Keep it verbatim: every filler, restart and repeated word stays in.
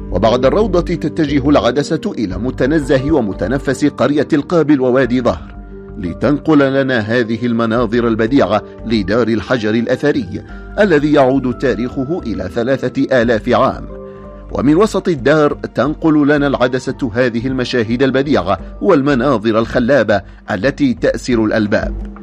وبعد الروضة تتجه العدسة إلى متنزه ومتنفس قرية القابل ووادي ظهر لتنقل لنا هذه المناظر البديعة لدار الحجر الأثري الذي يعود تاريخه إلى ثلاثة آلاف عام. ومن وسط الدار تنقل لنا العدسة هذه المشاهد البديعة والمناظر الخلابة التي تأسر الألباب.